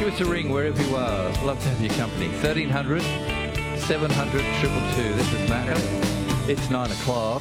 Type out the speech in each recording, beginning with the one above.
Give us a ring wherever you are. I'd love to have your company. 1300 700 222. This is Matt. It's 9 o'clock.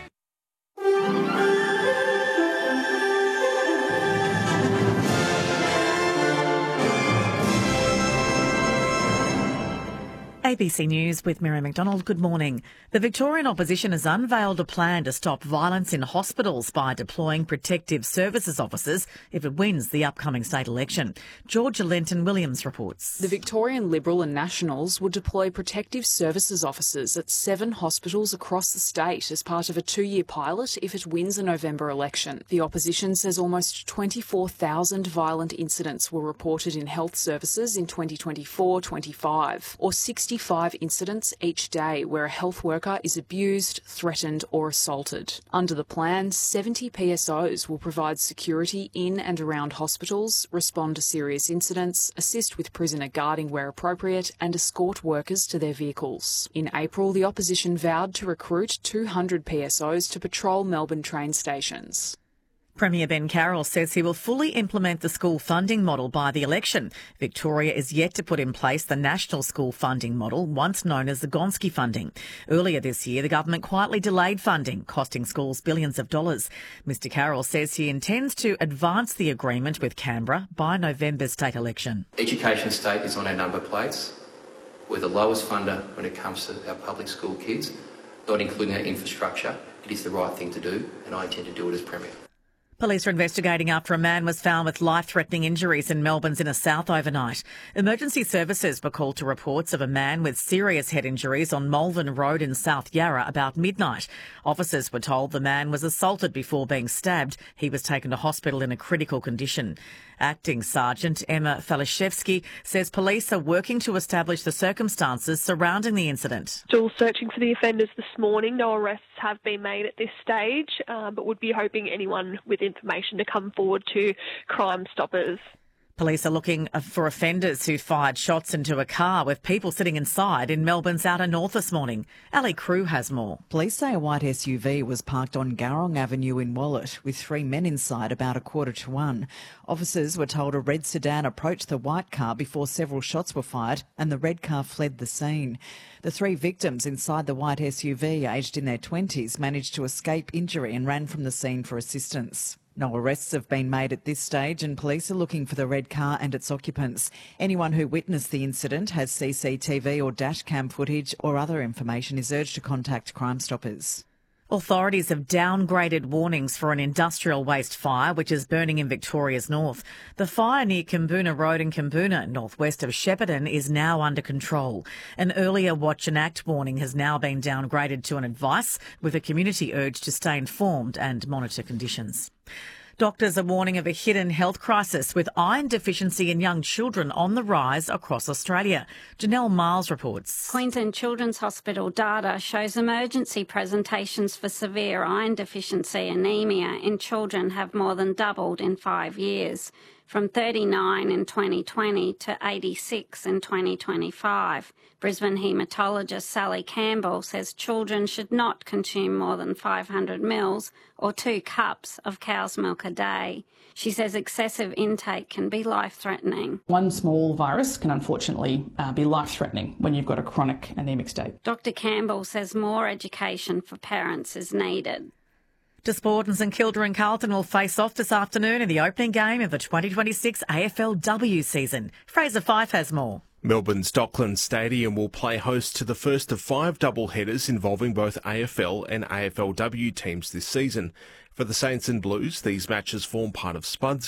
ABC News with Miriam McDonald. Good morning. The Victorian opposition has unveiled a plan to stop violence in hospitals by deploying protective services officers if it wins the upcoming state election. Georgia Lenton-Williams reports. The Victorian Liberal and Nationals will deploy protective services officers at 7 hospitals across the state as part of a 2-year pilot if it wins a November election. The opposition says almost 24,000 violent incidents were reported in health services in 2024-25, or 65 incidents each day where a health worker is abused, threatened or assaulted. Under the plan, 70 PSOs will provide security in and around hospitals, respond to serious incidents, assist with prisoner guarding where appropriate and escort workers to their vehicles. In April, the opposition vowed to recruit 200 PSOs to patrol Melbourne train stations. Premier Ben Carroll says he will fully implement the school funding model by the election. Victoria is yet to put in place the national school funding model, once known as the Gonski funding. Earlier this year, the government quietly delayed funding, costing schools billions of dollars. Mr Carroll says he intends to advance the agreement with Canberra by November's state election. Education State is on our number plates. We're the lowest funder when it comes to our public school kids, not including our infrastructure. It is the right thing to do, and I intend to do it as Premier. Police are investigating after a man was found with life-threatening injuries in Melbourne's inner south overnight. Emergency services were called to reports of a man with serious head injuries on Malvern Road in South Yarra about midnight. Officers were told the man was assaulted before being stabbed. He was taken to hospital in a critical condition. Acting Sergeant Emma Falashevsky says police are working to establish the circumstances surrounding the incident. Still searching for the offenders this morning. No arrests have been made at this stage, but would be hoping anyone with information to come forward to Crime Stoppers. Police are looking for offenders who fired shots into a car with people sitting inside in Melbourne's outer north this morning. Ali Crew has more. Police say a white SUV was parked on Garrong Avenue in Wallet with 3 men inside about 1:15. Officers were told a red sedan approached the white car before several shots were fired and the red car fled the scene. The 3 victims inside the white SUV, aged in their 20s, managed to escape injury and ran from the scene for assistance. No arrests have been made at this stage and police are looking for the red car and its occupants. Anyone who witnessed the incident, has CCTV or dashcam footage or other information is urged to contact Crime Stoppers. Authorities have downgraded warnings for an industrial waste fire which is burning in Victoria's north. The fire near Kimboona Road in Kimboona, northwest of Shepparton, is now under control. An earlier Watch and Act warning has now been downgraded to an advice, with a community urged to stay informed and monitor conditions. Doctors are warning of a hidden health crisis with iron deficiency in young children on the rise across Australia. Janelle Miles reports. Queensland Children's Hospital data shows emergency presentations for severe iron deficiency anemia in children have more than doubled in 5 years, from 39 in 2020 to 86 in 2025. Brisbane haematologist Sally Campbell says children should not consume more than 500 mils or 2 cups of cow's milk a day. She says excessive intake can be life-threatening. One small virus can unfortunately be life-threatening when you've got a chronic anaemic state. Dr Campbell says more education for parents is needed. To sport, and St Kilda and Carlton will face off this afternoon in the opening game of the 2026 AFLW season. Fraser Fife has more. Melbourne's Docklands Stadium will play host to the first of 5 doubleheaders involving both AFL and AFLW teams this season. For the Saints and Blues, these matches form part of Spud's